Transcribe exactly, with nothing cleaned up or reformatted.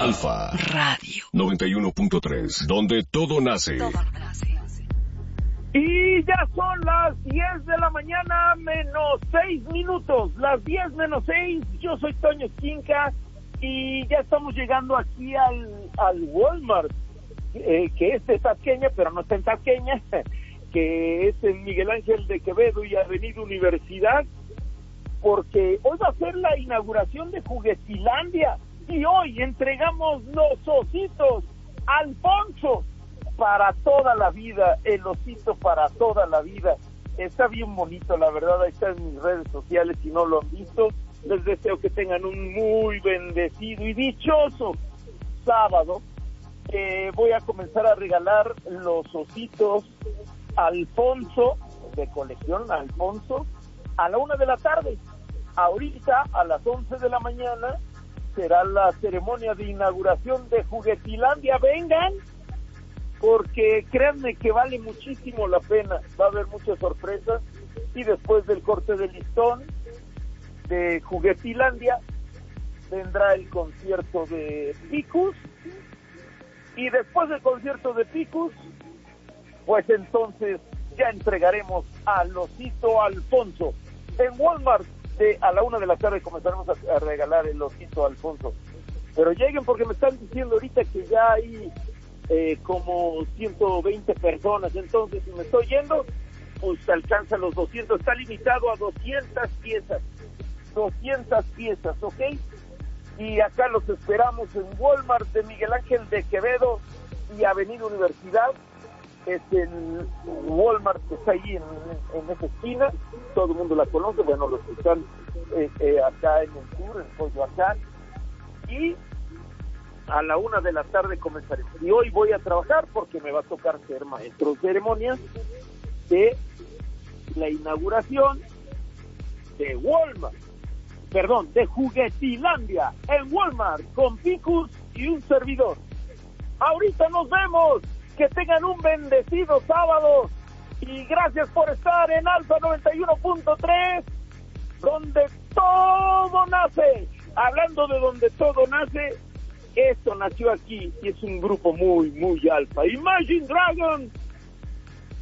Alfa Radio noventa y uno punto tres, donde todo nace. Todo nace. Y ya son las diez de la mañana menos seis minutos, las diez menos seis, yo soy Toño Esquinca y ya estamos llegando aquí al, al Walmart, eh, que es de Tasqueña, pero no está en Tasqueña, que es en Miguel Ángel de Quevedo y Avenida Universidad, porque hoy va a ser la inauguración de Juguetilandia y hoy entregamos los ositos Alfonso. Para toda la vida, el osito para toda la vida. Está bien bonito, la verdad, ahí está en mis redes sociales, si no lo han visto. Les deseo que tengan un muy bendecido y dichoso sábado. Eh, voy a comenzar a regalar los ositos Alfonso, de colección Alfonso, a la una de la tarde. Ahorita, a las once de la mañana, será la ceremonia de inauguración de Juguetilandia. ¡Vengan! Porque créanme que vale muchísimo la pena, va a haber muchas sorpresas, y después del corte de listón de Juguetilandia vendrá el concierto de Picus, y después del concierto de Picus, pues entonces ya entregaremos al osito Alfonso. En Walmart de, a la una de la tarde comenzaremos a, a regalar el osito Alfonso, pero lleguen porque me están diciendo ahorita que ya hay Eh, como ciento veinte personas, entonces si me estoy yendo, pues se alcanza los doscientos, está limitado a doscientas piezas, doscientas piezas, ¿ok? Y acá los esperamos en Walmart de Miguel Ángel de Quevedo y Avenida Universidad. Es el Walmart que está ahí en, en esa esquina, todo el mundo la conoce, bueno, los que están eh, eh, acá en el sur, en Coyoacán, y a la una de la tarde comenzaré. Y hoy voy a trabajar porque me va a tocar ser maestro de ceremonias de la inauguración de Walmart, perdón, de Juguetilandia en Walmart con Picus y un servidor. Ahorita nos vemos, que tengan un bendecido sábado y gracias por estar en Alfa noventa y uno punto tres, donde todo nace. Hablando de donde todo nace, esto nació aquí y es un grupo muy, muy alfa. Imagine Dragons